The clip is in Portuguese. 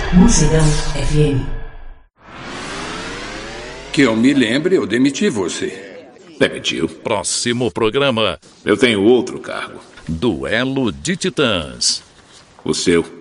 Mocedão FM. Que eu me lembre, eu demiti você. Demitiu? Próximo programa. Eu tenho outro cargo. Duelo de Titãs. O seu.